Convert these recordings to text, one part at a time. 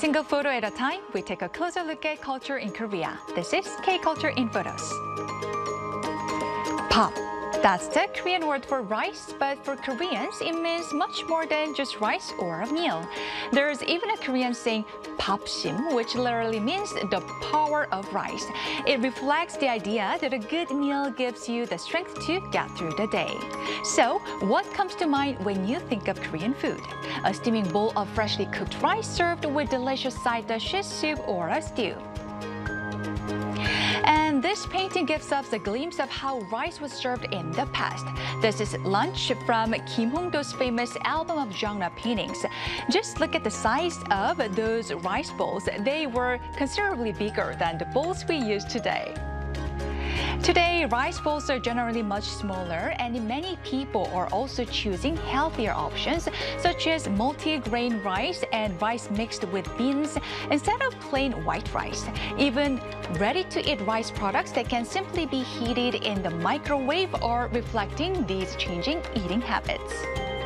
A single photo at a time, we take a closer look at culture in Korea. This is K-Culture in Photos. Pop. That's the Korean word for rice, but for Koreans, it means much more than just rice or a meal. There's even a Korean saying, "밥심," which literally means the power of rice. It reflects the idea that a good meal gives you the strength to get through the day. So, what comes to mind when you think of Korean food? A steaming bowl of freshly cooked rice served with delicious side dishes, soup, or a stew. And this painting gives us a glimpse of how rice was served in the past. This is Lunch from Kim Hong-do's famous album of genre paintings. Just look at the size of those rice bowls. They were considerably bigger than the bowls we use today. Today, rice bowls are generally much smaller, and many people are also choosing healthier options, such as multi-grain rice and rice mixed with beans instead of plain white rice. Even ready-to-eat rice products that can simply be heated in the microwave are reflecting these changing eating habits.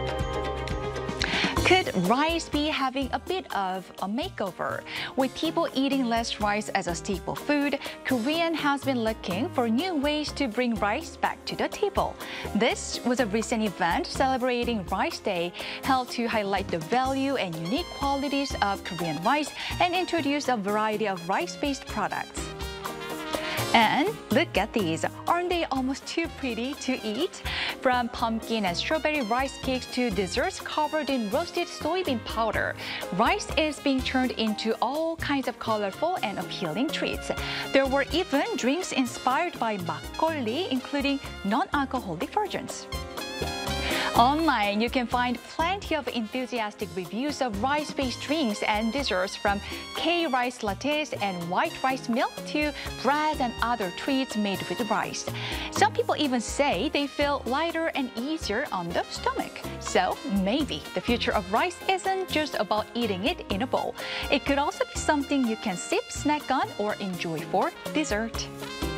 Could rice be having a bit of a makeover? With people eating less rice as a staple food, Korea has been looking for new ways to bring rice back to the table. This was a recent event celebrating Rice Day, held to highlight the value and unique qualities of Korean rice and introduce a variety of rice-based products. And look at these. Aren't they almost too pretty to eat? From pumpkin and strawberry rice cakes to desserts covered in roasted soybean powder, rice is being turned into all kinds of colorful and appealing treats. There were even drinks inspired by makgeolli, including non-alcoholic versions. Online, you can find plenty of enthusiastic reviews of rice-based drinks and desserts, from K-rice lattes and white rice milk to bread and other treats made with rice. Some people even say they feel lighter and easier on the stomach. So maybe the future of rice isn't just about eating it in a bowl. It could also be something you can sip, snack on, or enjoy for dessert.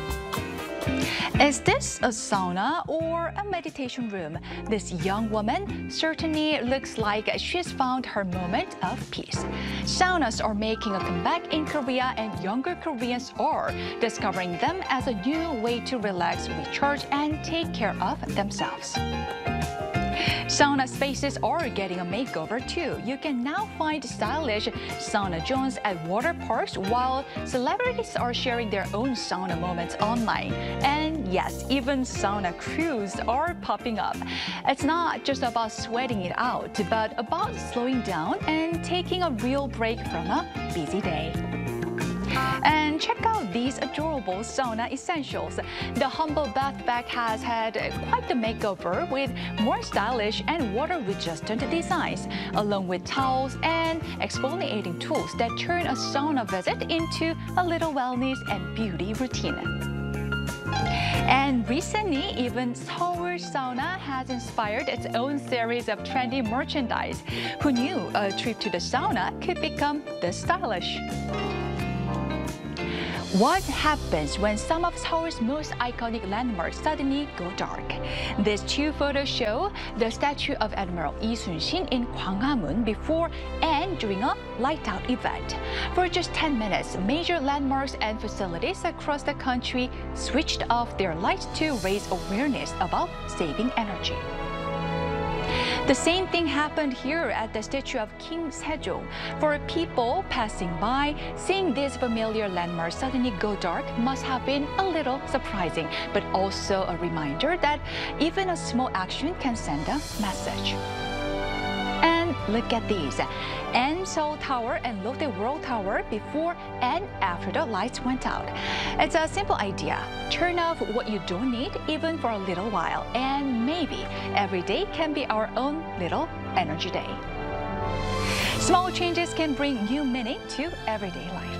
Is this a sauna or a meditation room? This young woman certainly looks like she's found her moment of peace. Saunas are making a comeback in Korea, and younger Koreans are discovering them as a new way to relax, recharge, and take care of themselves. Sauna spaces are getting a makeover too. You can now find stylish sauna zones at water parks, while celebrities are sharing their own sauna moments online. And yes, even sauna crews are popping up. It's not just about sweating it out, but about slowing down and taking a real break from a busy day. And check out these adorable sauna essentials. The humble bath bag has had quite the makeover, with more stylish and water-resistant designs, along with towels and exfoliating tools that turn a sauna visit into a little wellness and beauty routine. And recently, even Seoul Sauna has inspired its own series of trendy merchandise. Who knew a trip to the sauna could become this stylish? What happens when some of Seoul's most iconic landmarks suddenly go dark? These two photos show the statue of Admiral Lee Sun-shin in Gwanghwamun before and during a light-out event. For just 10 minutes, major landmarks and facilities across the country switched off their lights to raise awareness about saving energy. The same thing happened here at the statue of King Sejong. For people passing by, seeing these familiar landmarks suddenly go dark must have been a little surprising, but also a reminder that even a small action can send a message. And look at these. And Seoul Tower and Lotte World Tower before and after the lights went out. It's a simple idea. Turn off what you don't need, even for a little while, and maybe every day can be our own little energy day. Small changes can bring new meaning to everyday life.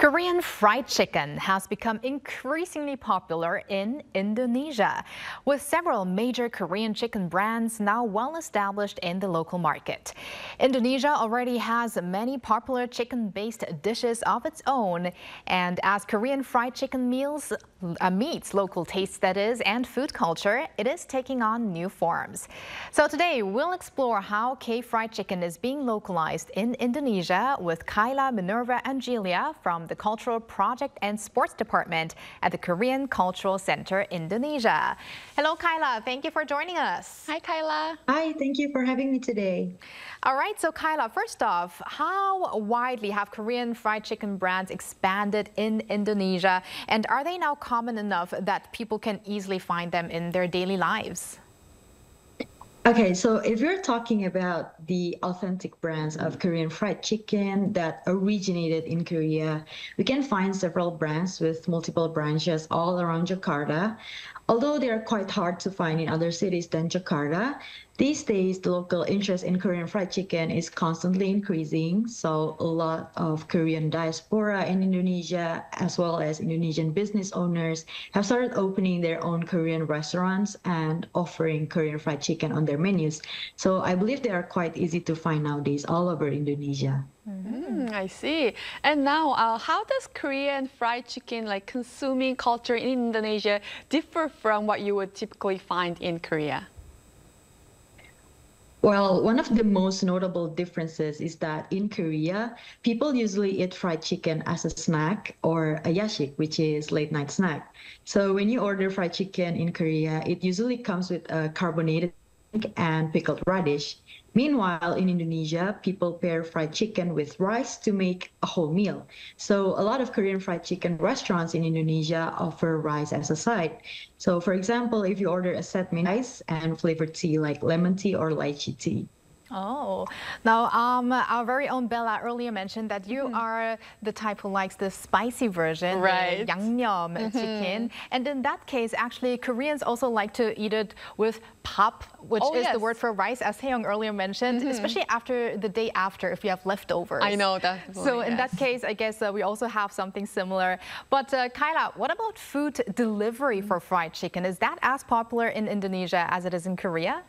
Korean fried chicken has become increasingly popular in Indonesia, with several major Korean chicken brands now well established in the local market. Indonesia already has many popular chicken-based dishes of its own, and as Korean fried chicken meets local tastes, that is, and food culture, it is taking on new forms. So today we'll explore how K-fried chicken is being localized in Indonesia with Kyla, Minerva, and Julia from the Cultural Project and Sports Department at the Korean Cultural Center, Indonesia. Hello, Kyla. Thank you for joining us. Hi, Kyla. Hi, thank you for having me today. All right, so Kyla, first off, how widely have Korean fried chicken brands expanded in Indonesia? And are they now common enough that people can easily find them in their daily lives? Okay, so if you're talking about the authentic brands of Korean fried chicken that originated in Korea, we can find several brands with multiple branches all around Jakarta. Although they are quite hard to find in other cities than Jakarta, these days the local interest in Korean fried chicken is constantly increasing. So a lot of Korean diaspora in Indonesia, as well as Indonesian business owners, have started opening their own Korean restaurants and offering Korean fried chicken on their menus. So I believe they are quite easy to find nowadays all over Indonesia. I see. And now, how does Korean fried chicken, like consuming culture in Indonesia, differ from what you would typically find in Korea? Well, one of the most notable differences is that in Korea, people usually eat fried chicken as a snack or a yashik, which is late night snack. So when you order fried chicken in Korea, it usually comes with a carbonated drink and pickled radish. Meanwhile, in Indonesia, people pair fried chicken with rice to make a whole meal. So a lot of Korean fried chicken restaurants in Indonesia offer rice as a side. So for example, if you order a set meal rice and flavored tea like lemon tea or lychee tea. Oh, now our very own Bella earlier mentioned that you are the type who likes the spicy version, right? The yangnyeom chicken. And in that case, actually, Koreans also like to eat it with pap, which is the word for rice, as Hae-young earlier mentioned, especially after the day after if you have leftovers. I know that. So in that case, I guess we also have something similar. But Kyla, what about food delivery for fried chicken? Is that as popular in Indonesia as it is in Korea?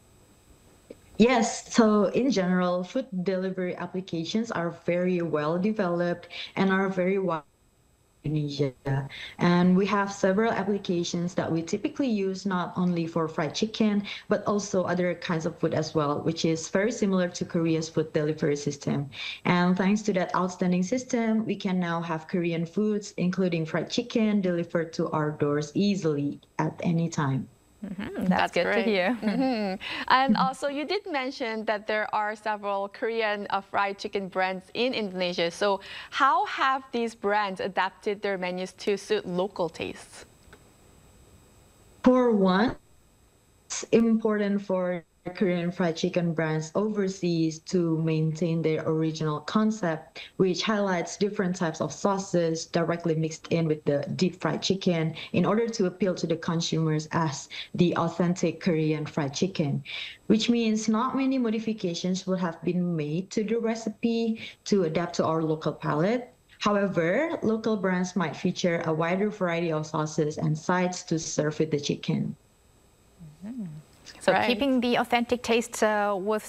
Yes, so in general, food delivery applications are very well developed and are very wide in Indonesia. And we have several applications that we typically use not only for fried chicken, but also other kinds of food as well, which is very similar to Korea's food delivery system. And thanks to that outstanding system, we can now have Korean foods, including fried chicken, delivered to our doors easily at any time. That's good to hear. And also, you did mention that there are several Korean fried chicken brands in Indonesia. So how have these brands adapted their menus to suit local tastes? For one, it's important for Korean fried chicken brands overseas to maintain their original concept, which highlights different types of sauces directly mixed in with the deep fried chicken in order to appeal to the consumers as the authentic Korean fried chicken, which means not many modifications will have been made to the recipe to adapt to our local palate. However, local brands might feature a wider variety of sauces and sides to serve with the chicken. So keeping the authentic taste with